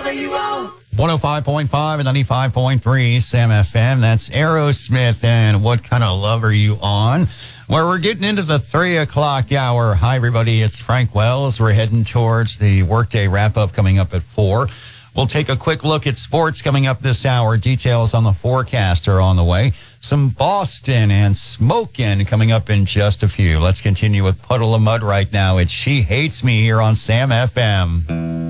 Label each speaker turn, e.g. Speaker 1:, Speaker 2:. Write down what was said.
Speaker 1: 105.5 and 95.3 Sam FM. That's Aerosmith and What Kind of Love Are You On? Where we're getting into the 3 o'clock hour. Hi, everybody. It's Frank Wells. We're heading towards the workday wrap-up coming up at 4. We'll take a quick look at sports coming up this hour. Details on the forecast are on the way. Some Boston and smoking coming up in just a few. Let's continue with Puddle of Mud right now. It's She Hates Me here on Sam FM.